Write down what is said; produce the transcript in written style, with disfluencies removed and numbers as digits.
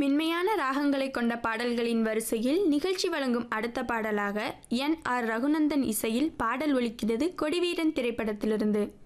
மென்மையான ராகங்களை கொண்ட பாடல்களின் வரிசையில் நிகழ்ச்சி வழங்கும் அடுத்த பாடலாக என் ஆர் ரகுநந்தன் இசையில் பாடல் ஒலிக்கிறது கொடிவீரன் திரைப்படத்திலிருந்து.